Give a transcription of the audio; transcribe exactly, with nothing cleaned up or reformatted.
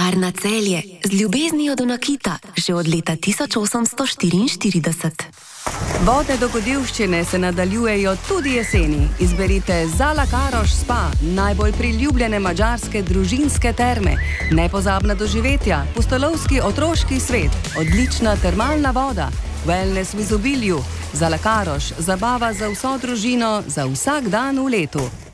Tovarna Celje z ljubeznijo do nakita že od leta tisoč osemsto štiriinštirideset. Vodne dogodivščine se nadaljujejo tudi jeseni. Izberite Zalakaroš spa, najbolj priljubljene madžarske družinske terme, nepozabna doživetja, pustolovski otroški svet, odlična termalna voda, wellness v izobilju. Zalakaroš, zabava za vso družino, za vsak dan v letu.